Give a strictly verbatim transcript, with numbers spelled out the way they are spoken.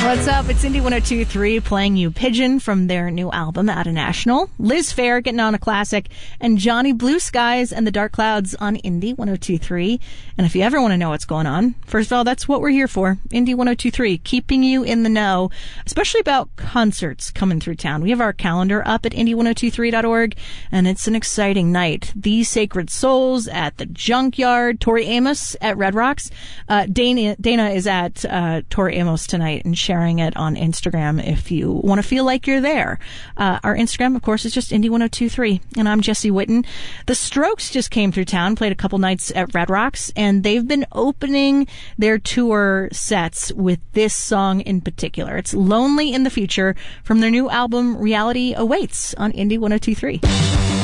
What's up? It's Indie one oh two point three playing you Pigeon from their new album, Out of National. Liz Phair getting on a classic, and Johnny Blue Skies and the Dark Clouds on Indie one oh two point three. And if you ever want to know what's going on, first of all, that's what we're here for. Indie one oh two point three, keeping you in the know, especially about concerts coming through town. We have our calendar up at indie one oh two three dot org, and it's an exciting night. These Sacred Souls at the Junkyard, Tori Amos at Red Rocks. Uh, Dana, Dana is at uh, Tori Amos tonight and sharing it on Instagram if you want to feel like you're there. Uh, our Instagram, of course, is just indie one oh two point three, and I'm Jesse Witten. The Strokes just came through town, played a couple nights at Red Rocks, and they've been opening their tour sets with this song in particular. It's Lonely in the Future from their new album Reality Awaits on Indie one oh two point three.